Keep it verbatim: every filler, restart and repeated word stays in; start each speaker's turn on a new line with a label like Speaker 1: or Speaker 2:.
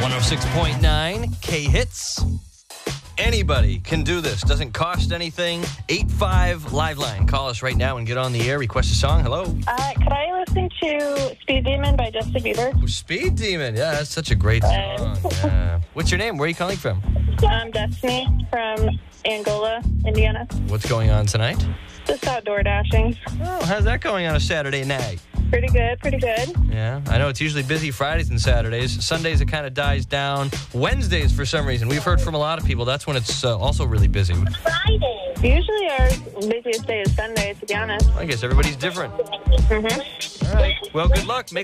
Speaker 1: one oh six point nine K-Hits. Anybody can do this. Doesn't cost anything. eight five Live Line. Call us right now and get on the air. Request a song. Hello.
Speaker 2: Uh, could I listen to Speed Demon by Justin Bieber?
Speaker 1: Speed Demon. Yeah, that's such a great song. Yeah. What's your name? Where are you calling from?
Speaker 2: I'm Destiny from Angola, Indiana.
Speaker 1: What's going on tonight?
Speaker 2: Just outdoor dashing.
Speaker 1: Oh, how's that going on a Saturday night?
Speaker 2: Pretty good, pretty good.
Speaker 1: Yeah, I know it's usually busy Fridays and Saturdays. Sundays, it kind of dies down. Wednesdays, for some reason, we've heard from a lot of people, that's when it's uh, also really busy.
Speaker 2: Friday. Usually our busiest day is Sunday, to be honest.
Speaker 1: I guess everybody's different.
Speaker 2: Mm-hmm.
Speaker 1: All right. Well, good luck. Make